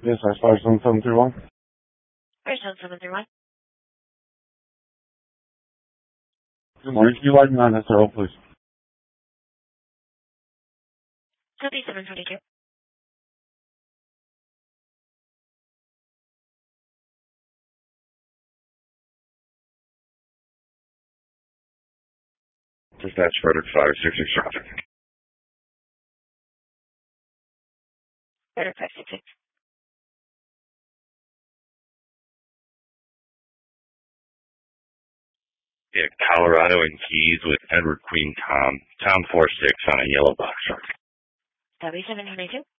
Yes, I started 7731. Where's 7731? Good morning. Can you light me on SRO, please? 7722. Dispatch Frederick 566 traffic. Frederick 566. Yeah, Colorado and Keys with Edward Queen Tom 46 on a yellow box truck. 7722.